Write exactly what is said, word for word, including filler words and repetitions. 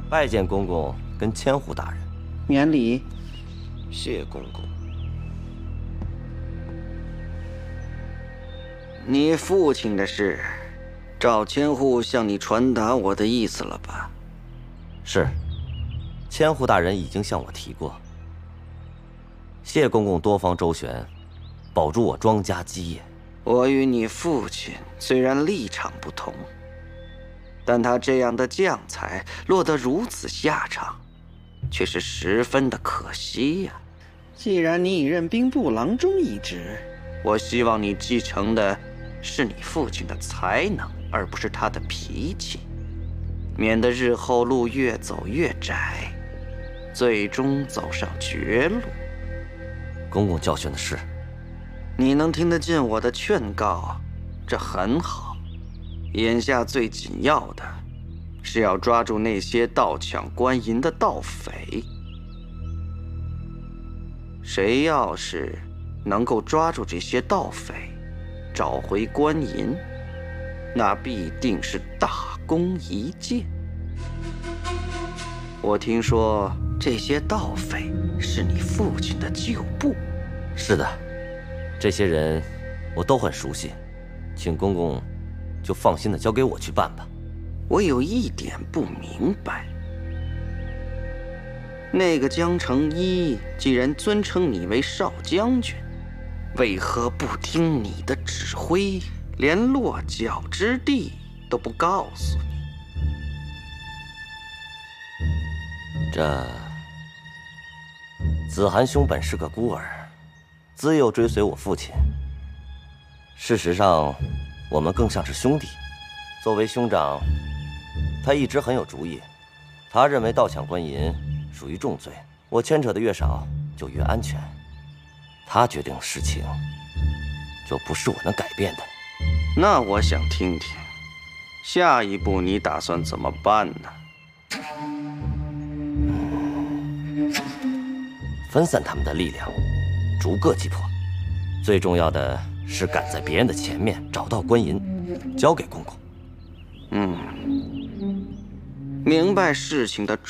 拜见公公跟千户大人。 免礼。 谢公公。 你父亲的事，赵千户向你传达我的意思了吧？ 是，千户大人已经向我提过。谢公公多方周旋，保住我庄家基业。 我与你父亲虽然立场不同，但他这样的将才落得如此下场，却是十分的可惜呀。既然你已任兵部郎中一职，我希望你继承的是你父亲的才能，而不是他的脾气，免得日后路越走越窄，最终走上绝路。 公公教训的是。 你能听得进我的劝告，这很好。眼下最紧要的是要抓住那些盗抢官银的盗匪。谁要是能够抓住这些盗匪，找回官银，那必定是大功一件。我听说这些盗匪是你父亲的旧部。 是的。这些人我都很熟悉，请公公就放心的交给我去办吧。 我有一点不明白，那个江城一既然尊称你为少将军，为何不听你的指挥，连落脚之地都不告诉你？ 这子涵兄本是个孤儿，自幼追随我父亲。事实上，我们更像是兄弟。作为兄长，他一直很有主意。他认为盗抢官银属于重罪，我牵扯的越少，就越安全。他决定的事情，就不是我能改变的。 那我想听听，下一步你打算怎么办呢？ 分散他们的力量，逐个击破。最重要的是赶在别人的前面找到官银，交给公公。 嗯，明白事情的